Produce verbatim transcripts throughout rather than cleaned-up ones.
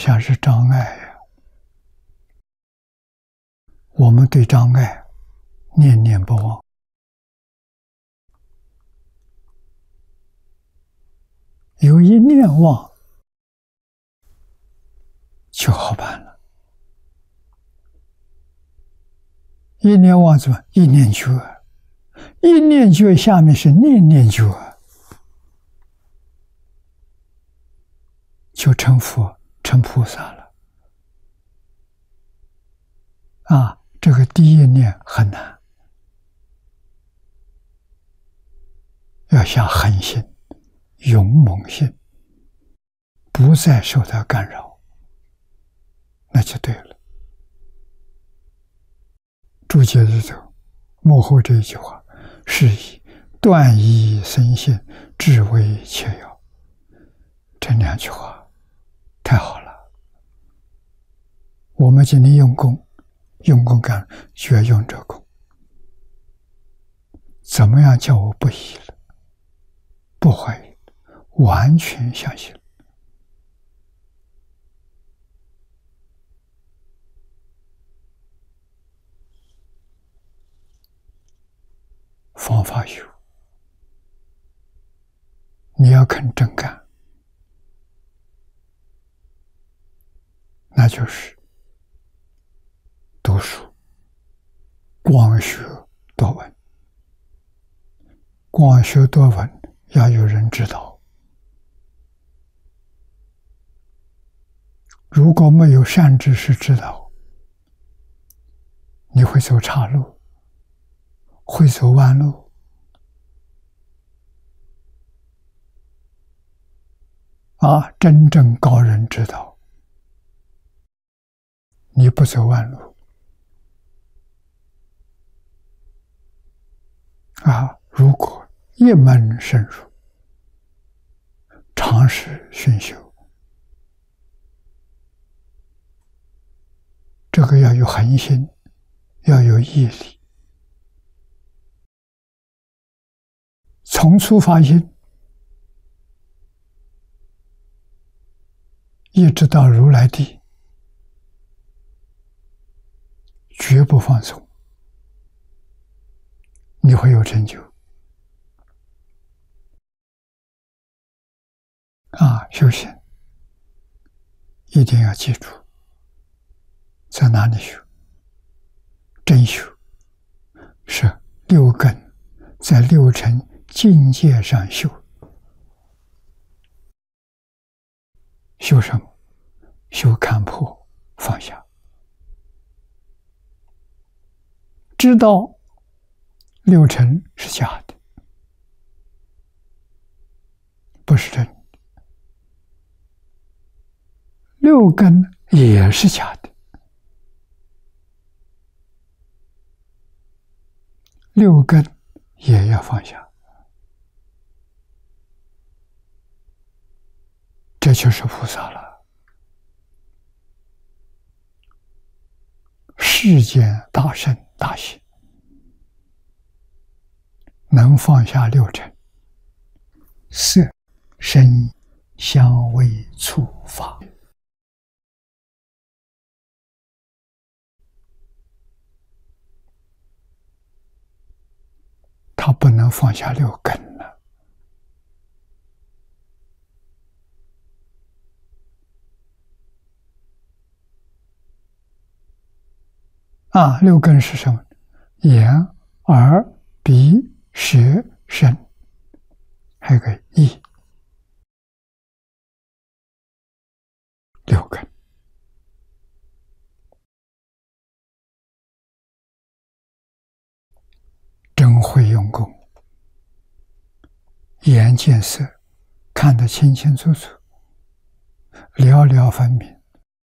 下是障碍呀。我们对障碍念念不忘，有一念忘就好办了。一念忘怎么？一念觉，一念觉下面是念念觉，就成佛成菩萨了。啊，这个第一念很难，要下狠心、勇猛心，不再受它干扰，那就对了。注解里头幕后这一句话是以断疑生信，至为切要。这两句话太好了。我们今天用功，用功干学用这功，怎么样叫我不疑了，不怀疑，完全相信。方法有，你要肯真干，那就是读书，光学多闻。光学多闻要有人指导，如果没有善知识指导，你会走岔路，会走弯路。啊，真正高人指导，你不走弯路。啊，如果一门深入，长时熏修，这个要有恒心，要有毅力。从初发心，一直到如来地，绝不放松，你会有成就。啊，修行一定要记住，在哪里修？真修是六根在六尘境界上修。修什么？修看破放下，知道六尘是假的，不是真的。六根也是假的，六根也要放下，这就是菩萨了。世间大圣大行，能放下六尘，色、声、香、味、触、法。他不能放下六根了。啊，六根是什么？眼、耳、鼻、舌、身，还有个意。六根。真会用功，眼见色，看得清清楚楚，了了分明。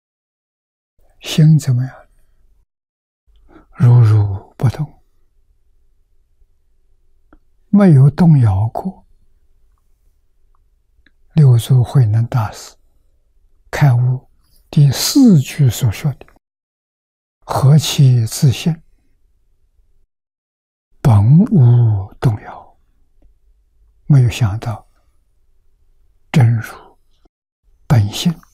心怎么样？如如不动，没有动摇过。六祖慧能大师开悟第四句所说的“何其自性，本无动摇”，没有想到真如本性